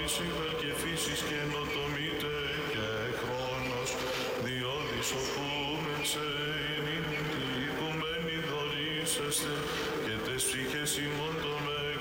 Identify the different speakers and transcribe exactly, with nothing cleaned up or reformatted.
Speaker 1: φυσικά και φύσης καινοτομείται και χρόνος διόδης οκούμενσε ημίν τη οικουμένη δωρήσεστε και τες ψυχές ημών το